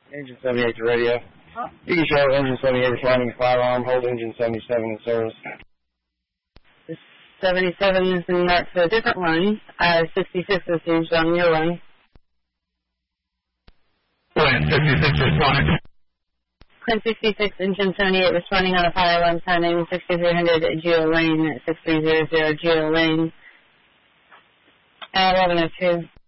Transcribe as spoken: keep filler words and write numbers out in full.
Engine seventy-eight to radio. You can show engine seventy-eight responding to fire alarm. Hold engine seventy-seven in service. This seventy-seven is in marked for a different line. Uh, sixty-six is used on your line. Line sixty-six responding. Clint sixty-six, engine seventy-eight responding on a fire alarm sounding sixty-three hundred Geo Lane, six three zero zero Geo Lane. Uh, eleven oh two.